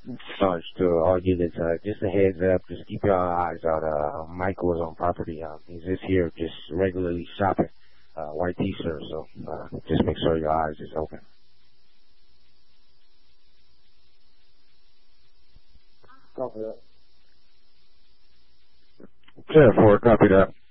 Sarge to all units, just a heads up, just keep your eyes out. Michael is on property. He's just here, just regularly shopping. White t-shirt, so just make sure your eyes is open. 告诉他。 10-4, copy that.